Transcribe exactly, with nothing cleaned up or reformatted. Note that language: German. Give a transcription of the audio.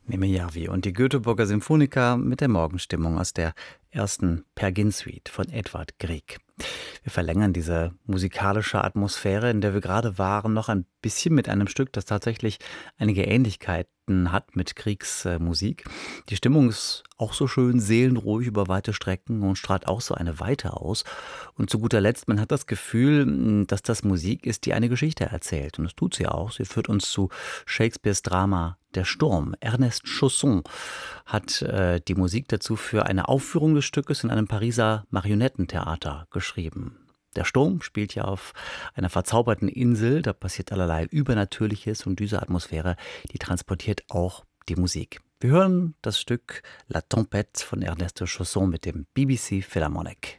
Mimi Järvi und die Göteborger Symphoniker mit der Morgenstimmung aus der ersten Per Gynt-Suite von Edvard Grieg. Wir verlängern diese musikalische Atmosphäre, in der wir gerade waren, noch ein bisschen mit einem Stück, das tatsächlich einige Ähnlichkeiten hat mit Griegs äh, Musik. Die Stimmung ist auch so schön seelenruhig über weite Strecken und strahlt auch so eine Weite aus. Und zu guter Letzt, man hat das Gefühl, mh, dass das Musik ist, die eine Geschichte erzählt. Und das tut sie auch. Sie führt uns zu Shakespeares Drama Der Sturm. Ernest Chausson hat äh, die Musik dazu für eine Aufführung des Stückes in einem Pariser Marionettentheater geschrieben. Der Sturm spielt ja auf einer verzauberten Insel, da passiert allerlei Übernatürliches und diese Atmosphäre, die transportiert auch die Musik. Wir hören das Stück La Tempête von Ernest Chausson mit dem B B C Philharmonic.